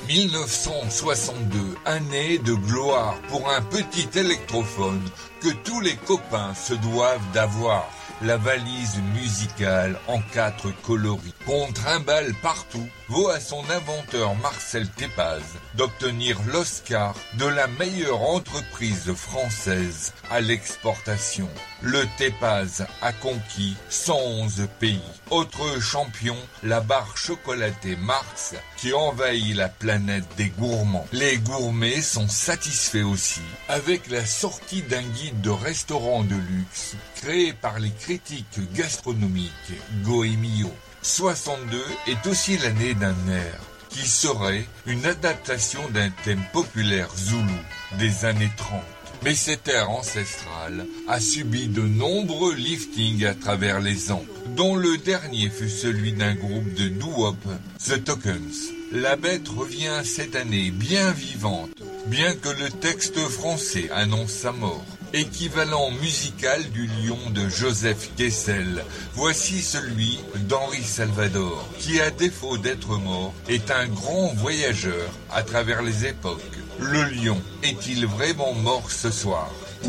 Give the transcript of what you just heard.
1962, année de gloire pour un petit électrophone que tous les copains se doivent d'avoir. La valise musicale en 4 coloris, qu'on trimballe partout, vaut à son inventeur Marcel Thépaz d'obtenir l'Oscar de la meilleure entreprise française à l'exportation. Le Thépaz a conquis 111 pays. Autre champion, la barre chocolatée Mars qui envahit la planète des gourmands. Les gourmets sont satisfaits aussi avec la sortie d'un guide de restaurant de luxe créé par les critiques gastronomiques Goemio. 62 est aussi l'année d'un air qui serait une adaptation d'un thème populaire zoulou des années 30. Mais cet air ancestral a subi de nombreux liftings à travers les ans, dont le dernier fut celui d'un groupe de doo-wop, The Tokens. La bête revient cette année bien vivante, bien que le texte français annonce sa mort. Équivalent musical du lion de Joseph Kessel, voici celui d'Henri Salvador, qui à défaut d'être mort, est un grand voyageur à travers les époques. Le lion est-il vraiment mort ce soir ?